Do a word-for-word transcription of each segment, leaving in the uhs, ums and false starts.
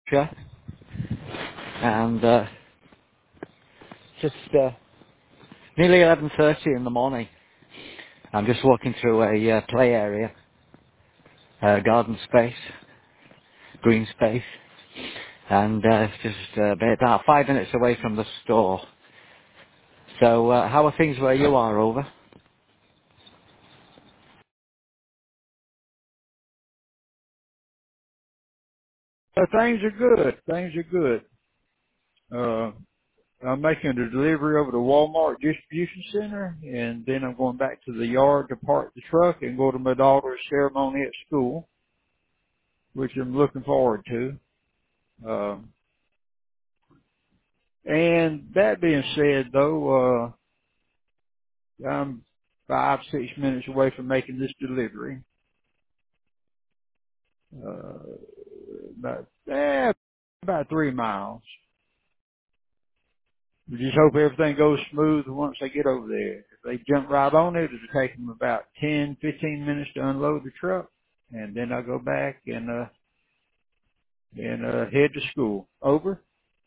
Yeah. And uh, just uh, nearly eleven thirty in the morning. I'm just walking through a uh, play area, uh, garden space, green space, and uh, just uh, about five minutes away from the store. So uh, how are things where you are, Over? Uh, things are good. Things are good. Uh, I'm making a delivery over to Walmart distribution center, and then I'm going back to the yard to park the truck and go to my daughter's ceremony at school, which I'm looking forward to. Um, and that being said, though, uh, I'm five, six minutes away from making this delivery. Uh, about, eh, about three miles. We just hope everything goes smooth once they get over there. If they jump right on it, it'll take them about ten, fifteen minutes to unload the truck, and then I'll go back and uh and uh head to school. Over.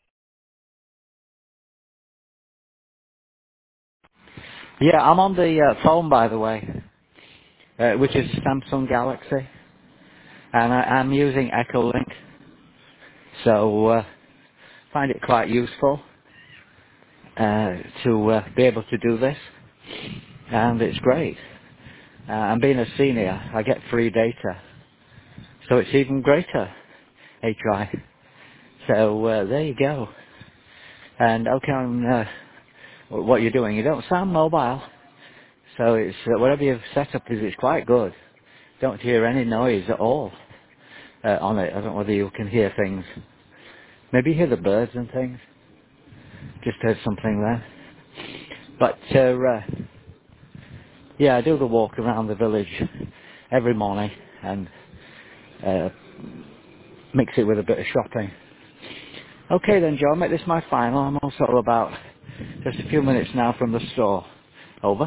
Yeah, I'm on the uh, phone, by the way, uh, which is Samsung Galaxy, and I, I'm using Echolink, so uh, find it quite useful uh, to uh, be able to do this, and it's great. Uh, and being a senior, I get free data, so it's even greater, H I. So uh, there you go. And okay, on uh, what you're doing, you don't sound mobile, so it's uh, whatever you've set up is it's quite good. Don't hear any noise at all uh, on it. I don't know whether you can hear things. Maybe you hear the birds and things. Just heard something there. But uh, uh, yeah, I do the walk around the village every morning and uh, mix it with a bit of shopping. Okay then, Joe, I'll make this my final. I'm also about just a few minutes now from the store. Over.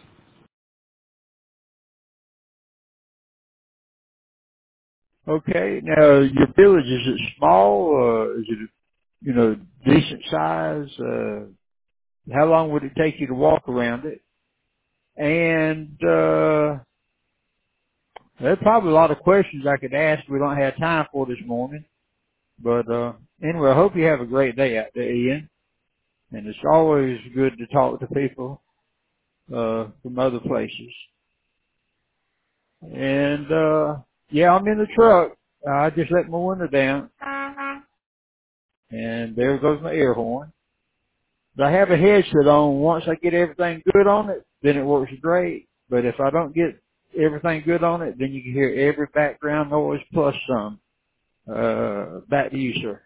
Okay. Now your village, is it small? Uh, is it you know decent size? Uh, how long would it take you to walk around it? And uh, there's probably a lot of questions I could ask. We don't have time for this morning. But uh, anyway, I hope you have a great day out there, Ian. And it's always good to talk to people uh, from other places. And uh, yeah, I'm in the truck. I just let my window down, and there goes my air horn. But I have a headset on. Once I get everything good on it, then it works great. But if I don't get everything good on it, then you can hear every background noise plus some. Uh, back to you, sir.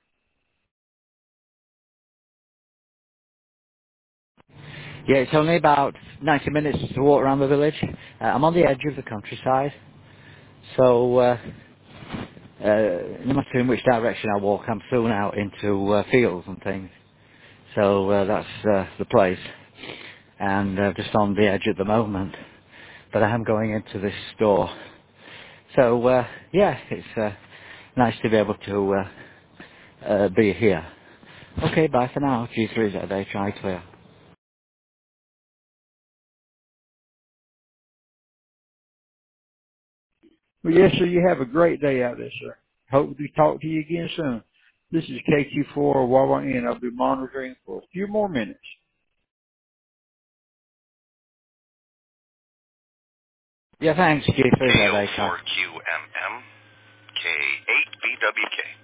Yeah, it's only about ninety minutes to walk around the village. Uh, I'm on the edge of the countryside, so uh, uh, no matter in which direction I walk, I'm soon out into uh, fields and things. So uh, that's uh, the place, and uh, just on the edge at the moment. But I am going into this store. So uh, yeah, it's uh, nice to be able to uh, uh, be here. Okay, bye for now. G three Z H I clear. Well, yes, sir. You have a great day out there, sir. Hope to talk to you again soon. This is K Q four Y Y N. I'll be monitoring for a few more minutes. Yeah, thanks, G three Z H I. A O four Q M M, K eight B W K.